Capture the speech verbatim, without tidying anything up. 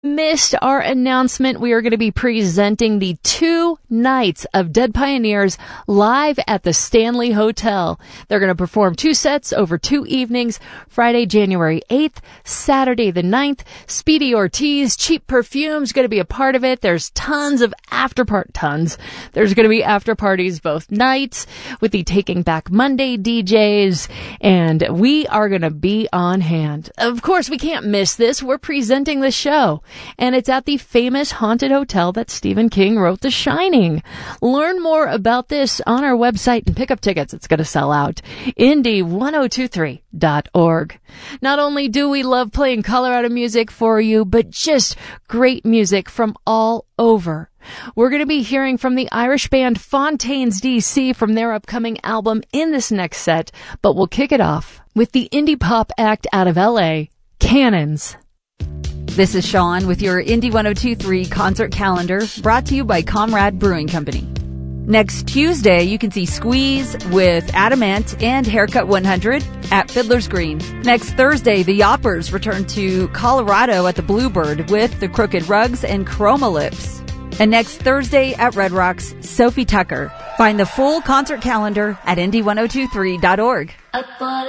Missed our announcement, we are going to be presenting the two nights of Dead Pioneers live at the Stanley Hotel. They're going to perform two sets over two evenings, Friday, January eighth, Saturday the ninth. Speedy Ortiz, Cheap Perfume's going to be a part of it. There's tons of after part, tons. There's going to be after parties both nights with the Taking Back Monday D Js, and we are going to be on hand. Of course, we can't miss this. We're presenting the show. And it's at the famous haunted hotel that Stephen King wrote The Shining. Learn more about this on our website and pick up tickets. It's going to sell out. Indy ten twenty-three dot org. Not only do we love playing Colorado music for you, but just great music from all over. We're going to be hearing from the Irish band Fontaines D C from their upcoming album in this next set, but we'll kick it off with the indie pop act out of L A, Cannons. This is Sean with your Indy ten twenty-three concert calendar, brought to you by Comrade Brewing Company. Next Tuesday, you can see Squeeze with Adamant and Haircut one hundred at Fiddler's Green. Next Thursday, the Yoppers return to Colorado at the Bluebird with the Crooked Rugs and Chroma Lips. And next Thursday at Red Rocks, Sophie Tucker. Find the full concert calendar at Indy ten twenty-three dot org.